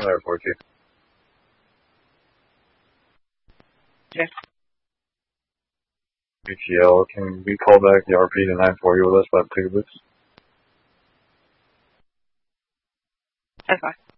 report you. Okay. BTL, can we call back the RP to 940 with us by the ticket booths? That's fine.